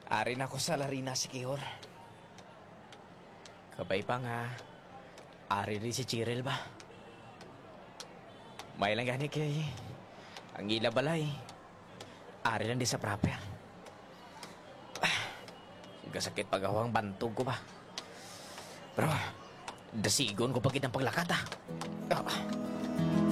Ari na ko sa Larina si Kihor. Kabay pa nga. Ari rin si Chiril ba? May lang gani kay ang ila balay. Ari lang di sa proper. Gasakit pagawang bantog ko ba? Pero, dasigon ko pagit ang paglakad ah.